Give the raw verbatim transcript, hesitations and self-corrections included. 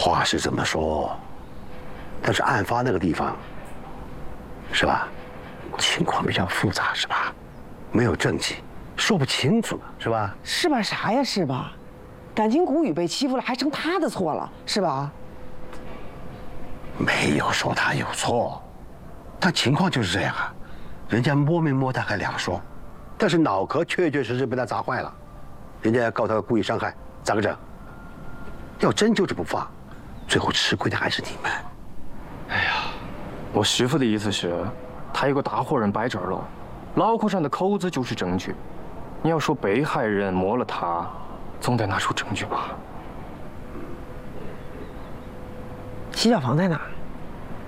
话是这么说，但是案发那个地方，是吧？情况比较复杂，是吧？没有证据，说不清楚，是吧？ 是吧？啥呀？是吧？感情谷雨被欺负了，还成他的错了，是吧？ 没有说他有错，但情况就是这样啊。人家摸没摸他还两说，但是脑壳确确实实被他砸坏了，人家要告他故意伤害，咋个整？要真揪着不放，最后吃亏的还是你们。 哎呀，我师傅的意思是，他有个大活人摆这儿了，脑壳上的口子就是证据。你要说被害人摸了他，总得拿出证据吧？ 洗脚房在哪儿？